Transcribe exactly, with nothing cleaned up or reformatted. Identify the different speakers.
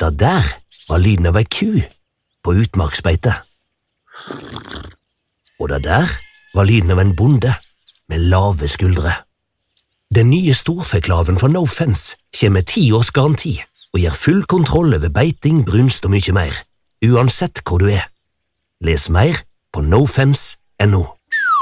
Speaker 1: Det der var lyden av ei ku på utmarksbeite. Og det der var lyden av en bonde med lave skuldre. Den nye storfeklaven fra No Fence kommer med ti års garanti og gir full kontroll over beiting, brunst og mye mer, uansett hvor du er. Les mer på no fence punktum no.